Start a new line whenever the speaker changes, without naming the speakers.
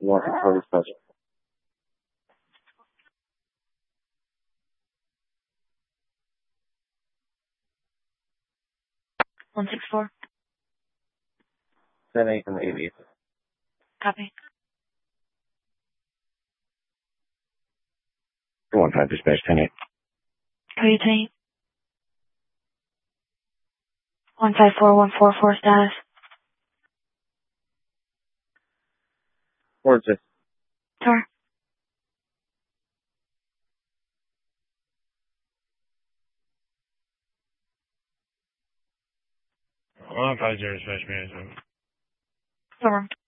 want to cover special.
164.
10-8 and 88.
Copy.
15 dispatch 10-8.
Copy 10. 154144 status.
Where's this?
Sir.
I'll 50 dispatch management.
Storm.